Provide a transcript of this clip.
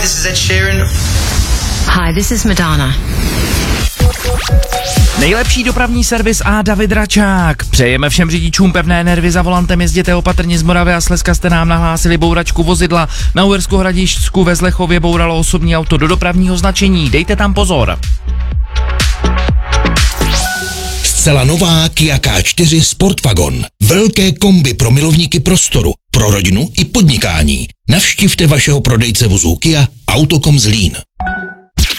this is Ed Sheeran. Hi, this is Madonna. Nejlepší dopravní servis a David Račák. Přejeme všem řidičům pevné nervy za volantem, jezděte opatrně. Z Moravy a Slezska jste nám nahlásili bouračku vozidla. Na Uhersku Hradišťsku ve Zlechově bouralo osobní auto do dopravního značení. Dejte tam pozor. Zcela nová Kia K4 Sportwagon. Velké kombi pro milovníky prostoru, pro rodinu i podnikání. Navštivte vašeho prodejce vozů Kia Autokom Zlín.